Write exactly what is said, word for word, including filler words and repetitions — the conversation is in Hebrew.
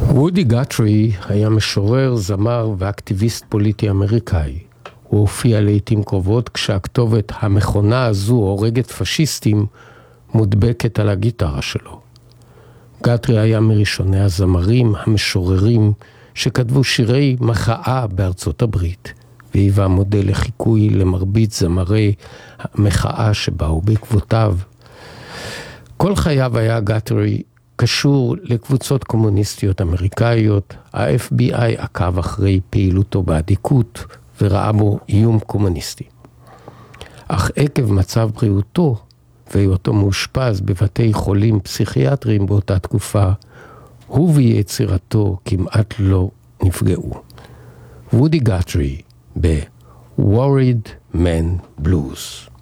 וודי גאטרי היה משורר, זמר ואקטיביסט פוליטי אמריקאי. הוא הופיע לעתים קרובות כשהכתובת המכונה הזו הורגת פשיסטים מודבקת על הגיטרה שלו. גאטרי היה מראשוני הזמרים, המשוררים, שכתבו שירי מחאה בארצות הברית, והיווה מודל לחיקוי למרבית זמרי המחאה שבאו בעקבותיו. כל חייו היה גאטרי קשור לקבוצות קומוניסטיות אמריקאיות. ה-אף בי איי עקב אחרי פעילותו באדיקות וראה בו איום קומוניסטי. אך עקב מצב בריאותו והיותו מאושפז בבתי חולים פסיכיאטריים באותה תקופה, הוא ויצירתו כמעט לא נפגעו. וודי גאטרי ב-Worried Man Blues.